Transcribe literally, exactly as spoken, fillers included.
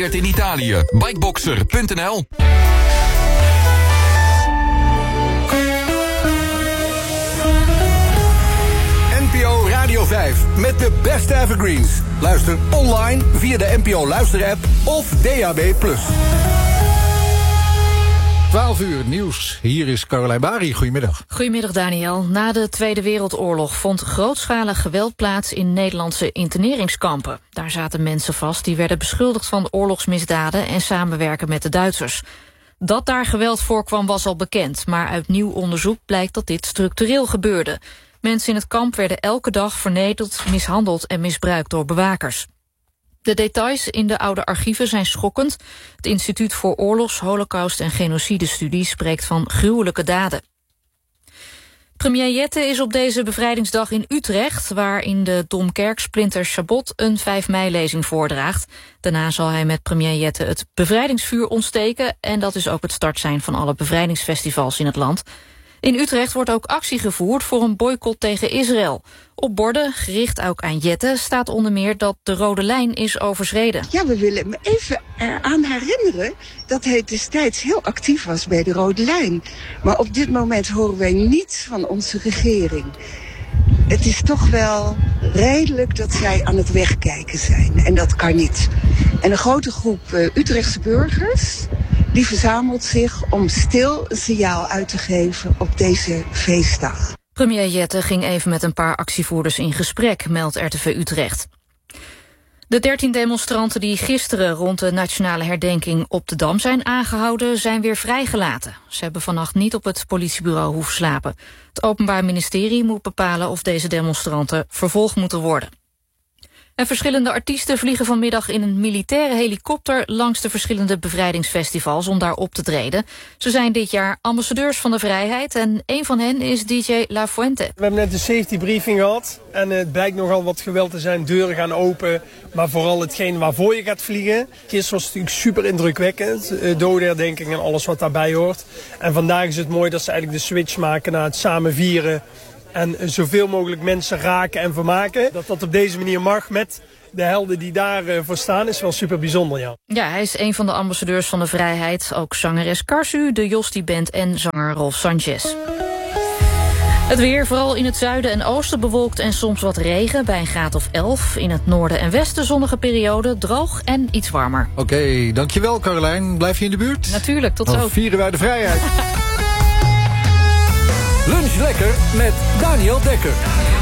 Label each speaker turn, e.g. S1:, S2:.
S1: In Italië. Bikeboxer punt n l.
S2: N P O Radio vijf met de beste evergreens. Luister online via de N P O luisterapp of D A B plus.
S3: twaalf uur nieuws. Hier is Carolijn Bari. Goedemiddag.
S4: Goedemiddag, Daniel. Na de Tweede Wereldoorlog vond grootschalig geweld plaats in Nederlandse interneringskampen. Daar zaten mensen vast die werden beschuldigd van oorlogsmisdaden en samenwerken met de Duitsers. Dat daar geweld voorkwam was al bekend, maar uit nieuw onderzoek blijkt dat dit structureel gebeurde. Mensen in het kamp werden elke dag vernederd, mishandeld en misbruikt door bewakers. De details in de oude archieven zijn schokkend. Het Instituut voor Oorlogs-, Holocaust- en Genocidestudie spreekt van gruwelijke daden. Premier Jette is op deze bevrijdingsdag in Utrecht, waar in de Domkerksplinter Chabot een vijf mei-lezing voordraagt. Daarna zal hij met premier Jette het bevrijdingsvuur ontsteken en dat is ook het startsein van alle bevrijdingsfestivals in het land. In Utrecht wordt ook actie gevoerd voor een boycott tegen Israël. Op borden, gericht ook aan Jette, staat onder meer dat de rode lijn is overschreden.
S5: Ja, we willen me even eraan herinneren dat hij destijds heel actief was bij de rode lijn. Maar op dit moment horen wij niets van onze regering. Het is toch wel redelijk dat zij aan het wegkijken zijn. En dat kan niet. En een grote groep uh, Utrechtse burgers die verzamelt zich om stil een signaal uit te geven op deze feestdag.
S4: Premier Jette ging even met een paar actievoerders in gesprek, meldt R T V Utrecht. De dertien demonstranten die gisteren rond de nationale herdenking op de Dam zijn aangehouden, zijn weer vrijgelaten. Ze hebben vannacht niet op het politiebureau hoeven slapen. Het Openbaar Ministerie moet bepalen of deze demonstranten vervolgd moeten worden. En verschillende artiesten vliegen vanmiddag in een militaire helikopter langs de verschillende bevrijdingsfestivals om daar op te treden. Ze zijn dit jaar ambassadeurs van de vrijheid en een van hen is D J La Fuente.
S6: We hebben net de safety briefing gehad en het blijkt nogal wat geweld te zijn. Deuren gaan open, maar vooral hetgeen waarvoor je gaat vliegen. Gisteren was het natuurlijk super indrukwekkend, dodenherdenking en alles wat daarbij hoort. En vandaag is het mooi dat ze eigenlijk de switch maken naar het samen vieren en zoveel mogelijk mensen raken en vermaken. Dat dat op deze manier mag met de helden die daarvoor staan is wel super bijzonder, ja.
S4: Ja, hij is een van de ambassadeurs van de vrijheid. Ook zangeres Karsu, de Josti Band en zanger Rolf Sanchez. Het weer, vooral in het zuiden en oosten bewolkt en soms wat regen bij een graad of elf. In het noorden en westen zonnige periode, droog en iets warmer.
S3: Oké, okay, dankjewel Carolijn. Blijf je in de buurt?
S4: Natuurlijk, tot zo.
S3: Dan vieren wij de vrijheid.
S2: Lunch lekker met Daniel Dekker.